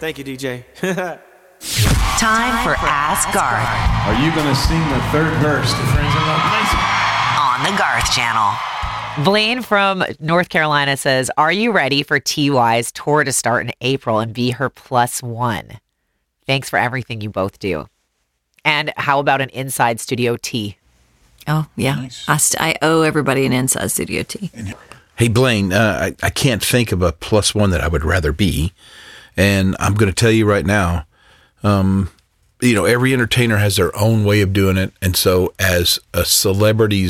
Thank you, DJ. Time for Ask Garth Are you going to sing the third verse to Friends in Low Places? on the Garth Channel. Blaine from North Carolina says, are you ready for TY's tour to start in April and be her +1? Thanks for everything you both do. And how about an Inside Studio T? Oh, yeah. Nice. I owe everybody an Inside Studio T. Hey, Blaine, I can't think of a +1 that I would rather be. And I'm going to tell you right now, every entertainer has their own way of doing it. And so as a celebrity's